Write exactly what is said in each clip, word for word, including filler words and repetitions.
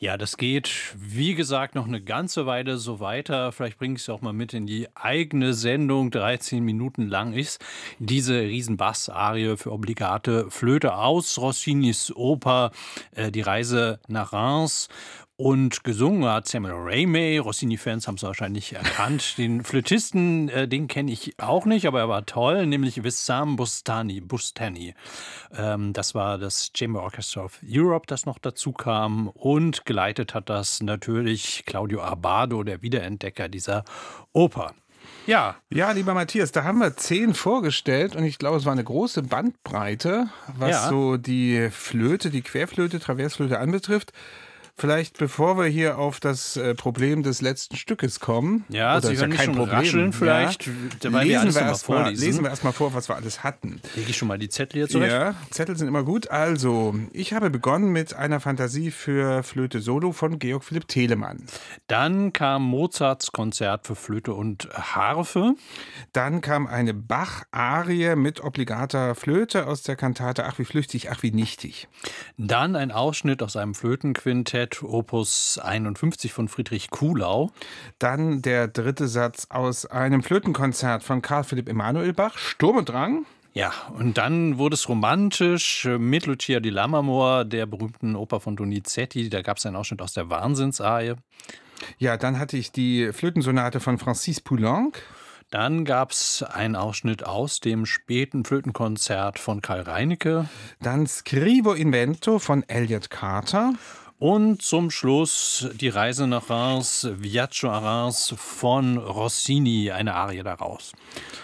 Ja, das geht, wie gesagt, noch eine ganze Weile so weiter. Vielleicht bringe ich's auch mal mit in die eigene Sendung. dreizehn Minuten lang ist diese Riesen-Bass-Arie für obligate Flöte aus Rossinis Oper, äh, Die Reise nach Reims. Und gesungen hat Samuel Ramey. Rossini-Fans haben es wahrscheinlich erkannt. Den Flötisten, äh, den kenne ich auch nicht, aber er war toll, nämlich Wissam Bustani Bustani. Ähm, das war das Chamber Orchestra of Europe, das noch dazu kam. Und geleitet hat das natürlich Claudio Abbado, der Wiederentdecker dieser Oper. Ja, Ja, lieber Matthias, da haben wir zehn vorgestellt und ich glaube, es war eine große Bandbreite, was ja. so die Flöte, die Querflöte, Traversflöte anbetrifft. Vielleicht bevor wir hier auf das äh, Problem des letzten Stückes kommen. Ja, oder Sie ist hören mich kein schon Problem, rascheln vielleicht, ja, weil wir lesen alles wir noch mal erst mal, vorlesen. lesen wir erstmal vor, was wir alles hatten. Lege ich schon mal die Zettel hier zurecht? Ja, Zettel sind immer gut. Also, ich habe begonnen mit einer Fantasie für Flöte Solo von Georg Philipp Telemann. Dann kam Mozarts Konzert für Flöte und Harfe. Dann kam eine Bach-Arie mit obligater Flöte aus der Kantate Ach wie flüchtig, ach wie nichtig. Dann ein Ausschnitt aus einem Flötenquintett, Opus einundfünfzig von Friedrich Kuhlau. Dann der dritte Satz aus einem Flötenkonzert von Karl Philipp Emanuel Bach, Sturm und Drang. Ja, und dann wurde es romantisch mit Lucia di Lammermoor, der berühmten Oper von Donizetti. Da gab es einen Ausschnitt aus der Wahnsinnsarie. Ja, dann hatte ich die Flötensonate von Francis Poulenc. Dann gab es einen Ausschnitt aus dem späten Flötenkonzert von Karl Reinecke. Dann Scrivo Invento von Elliott Carter. Und zum Schluss die Reise nach Reims, Viaggio a Reims von Rossini, eine Arie daraus.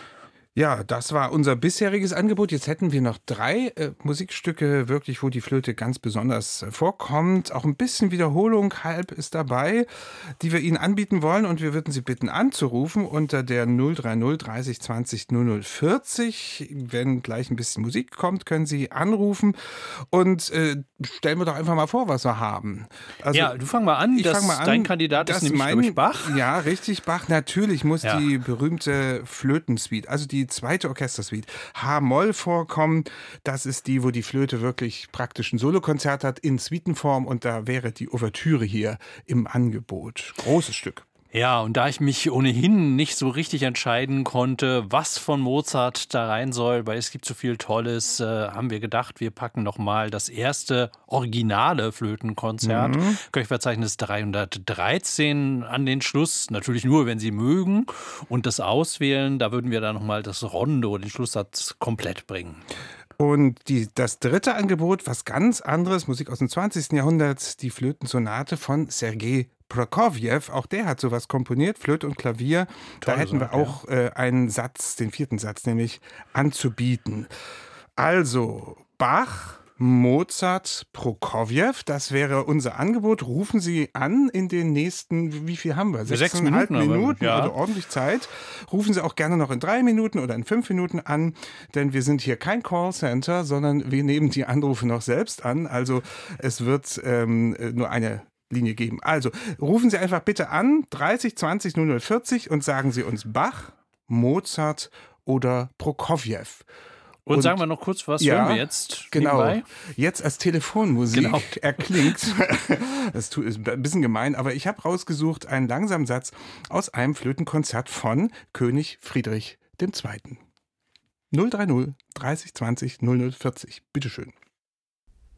Ja, das war unser bisheriges Angebot. Jetzt hätten wir noch drei äh, Musikstücke, wirklich, wo die Flöte ganz besonders äh, vorkommt. Auch ein bisschen Wiederholung, halb ist dabei, die wir Ihnen anbieten wollen. Und wir würden Sie bitten, anzurufen unter der null drei null dreißig zwanzig null null vierzig. Wenn gleich ein bisschen Musik kommt, können Sie anrufen. Und äh, stellen wir doch einfach mal vor, was wir haben. Also, ja, du fang mal an. Ich das, fang mal an. Dein Kandidat Das ist nämlich, mein, glaube ich, Bach. Ja, richtig, Bach. Natürlich muss Ja. die berühmte Flötensuite, also die zweite Orchestersuite, H-Moll vorkommen. Das ist die, wo die Flöte wirklich praktisch ein Solokonzert hat in Suitenform und da wäre die Ouvertüre hier im Angebot. Großes Stück. Ja, und da ich mich ohnehin nicht so richtig entscheiden konnte, was von Mozart da rein soll, weil es gibt so viel Tolles, äh, haben wir gedacht, wir packen noch mal das erste originale Flötenkonzert, Mhm. Köchverzeichnis dreihundertdreizehn an den Schluss, natürlich nur, wenn Sie mögen, und das auswählen, da würden wir dann noch mal das Rondo, den Schlusssatz, komplett bringen. Und die, das dritte Angebot, was ganz anderes, Musik aus dem zwanzigsten Jahrhundert, die Flötensonate von Sergei Prokofjew, auch der hat sowas komponiert, Flöte und Klavier. Da Tolle hätten wir Sache, auch äh, einen Satz, den vierten Satz nämlich, anzubieten. Also Bach, Mozart, Prokofjew, das wäre unser Angebot. Rufen Sie an in den nächsten, wie viel haben wir? Sechs Sechseinhalb Minuten, aber, Minuten, ja. also ordentlich Zeit. Rufen Sie auch gerne noch in drei Minuten oder in fünf Minuten an, denn wir sind hier kein Callcenter, sondern wir nehmen die Anrufe noch selbst an. Also es wird ähm, nur eine Linie geben. Also rufen Sie einfach bitte an, dreißig zwanzig null null vierzig und sagen Sie uns Bach, Mozart oder Prokofjew. Und, Und- sagen wir noch kurz, was Ja, hören wir jetzt Genau. nebenbei? Jetzt als Telefonmusik Genau. erklingt. Das tu- ist ein bisschen gemein, aber ich habe rausgesucht einen langsamen Satz aus einem Flötenkonzert von König Friedrich der Zweite. null drei null dreißig zwanzig null null vierzig. Bitteschön.